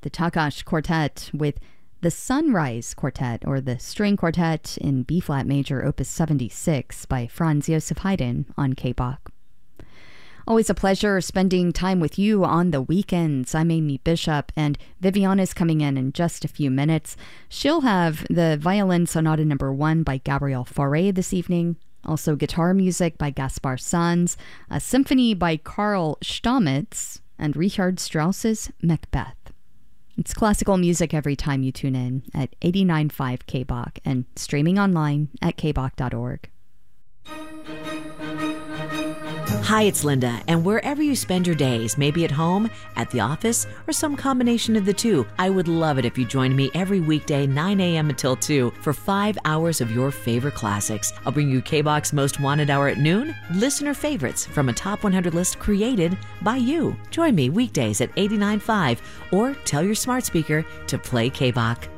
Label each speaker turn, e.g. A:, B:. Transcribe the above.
A: the Takash Quartet with the Sunrise Quartet, or the String Quartet in B-flat major, Opus 76 by Franz Joseph Haydn on K-Bach. Always a pleasure spending time with you on the weekends. I'm Amy Bishop, and Viviana's coming in just a few minutes. She'll have the Violin Sonata No. 1 by Gabriel Fauré this evening, also guitar music by Gaspar Sanz, a symphony by Karl Stamitz, and Richard Strauss's Macbeth. It's classical music every time you tune in at 89.5 K-Bach and streaming online at kbach.org.
B: Hi, it's Linda, and wherever you spend your days, maybe at home, at the office, or some combination of the two, I would love it if you joined me every weekday 9 a.m. until 2 for 5 hours of your favorite classics. I'll bring you K-Bach's Most Wanted Hour at noon, listener favorites from a top 100 list created by you. Join me weekdays at 89.5 or tell your smart speaker to play K-Bach.